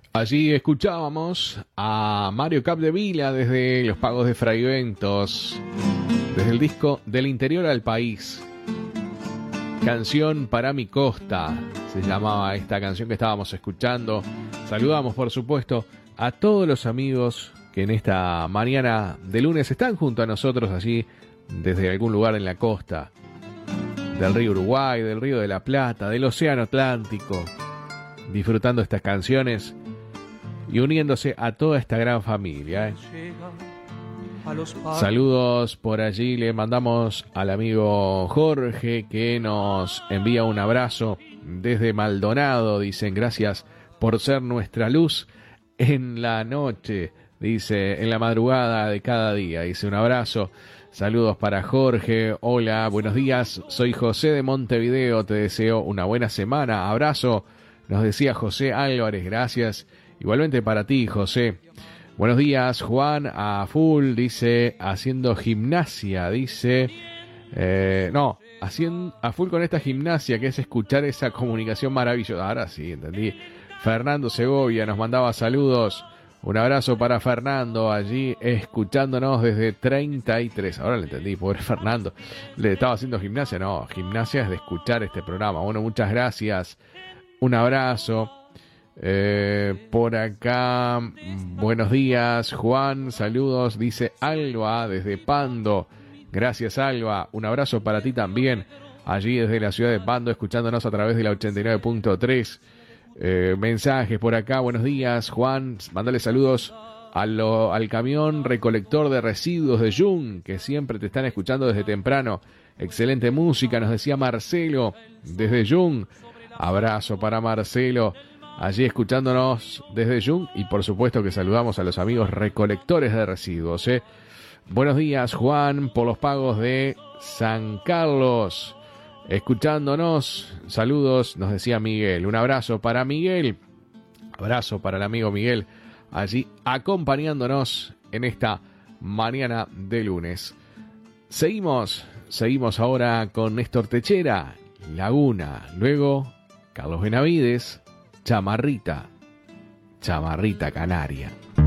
Allí escuchábamos a Mario Capdevila desde Los Pagos de Fraiventos, desde el disco Del Interior al País. Canción para mi costa, se llamaba esta canción que estábamos escuchando. Saludamos, por supuesto, a todos los amigos que en esta mañana de lunes están junto a nosotros allí desde algún lugar en la costa del río Uruguay, del río de la Plata, del océano Atlántico, disfrutando estas canciones y uniéndose a toda esta gran familia. Saludos por allí, le mandamos al amigo Jorge que nos envía un abrazo desde Maldonado. Dicen gracias por ser nuestra luz en la noche, dice, en la madrugada de cada día. Dice un abrazo, saludos para Jorge. Hola, buenos días, soy José de Montevideo, te deseo una buena semana. Abrazo, nos decía José Álvarez, gracias. Igualmente para ti, José. Buenos días, Juan, a full, dice, haciendo gimnasia, dice, haciendo a full con esta gimnasia, que es escuchar esa comunicación maravillosa. Ahora sí, entendí. Fernando Segovia nos mandaba saludos. Un abrazo para Fernando, allí escuchándonos desde 33. Ahora le entendí, pobre Fernando. ¿Le estaba haciendo gimnasia? No, gimnasia es de escuchar este programa. Bueno, muchas gracias. Un abrazo. Por acá, buenos días, Juan, saludos, dice Alba desde Pando. Gracias, Alba. Un abrazo para ti también, allí desde la ciudad de Pando, escuchándonos a través de la 89.3. Mensajes por acá, buenos días, Juan. Mándale saludos al camión recolector de residuos de Jung, que siempre te están escuchando desde temprano. Excelente música, nos decía Marcelo desde Jung. Abrazo para Marcelo, allí escuchándonos desde Jung, y por supuesto que saludamos a los amigos recolectores de residuos. Buenos días, Juan, por los pagos de San Carlos, escuchándonos. Saludos, nos decía Miguel. Un abrazo para Miguel, abrazo para el amigo Miguel, allí acompañándonos en esta mañana de lunes. Seguimos ahora con Néstor Techera, Laguna, luego Carlos Benavides, Chamarrita Canaria.